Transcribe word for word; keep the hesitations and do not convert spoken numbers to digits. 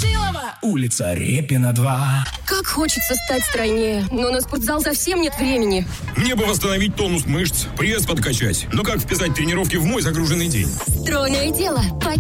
Ворошилова, улица Репина, два. Как хочется стать стройнее, но на спортзал совсем нет времени. Мне бы восстановить тонус мышц, пресс подкачать. Но как вписать тренировки в мой загруженный день? Стройное дело. Подтягивай